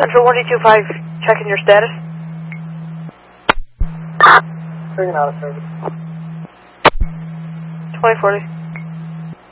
Central 1225, checking your status. Bringing out of service. 2040.